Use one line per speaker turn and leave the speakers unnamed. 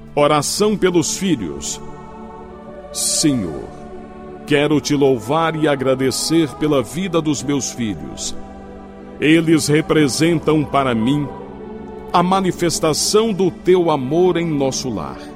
Oração pelos filhos. Senhor, quero te louvar e agradecer pela vida dos meus filhos. Eles representam para mim a manifestação do teu amor em nosso lar.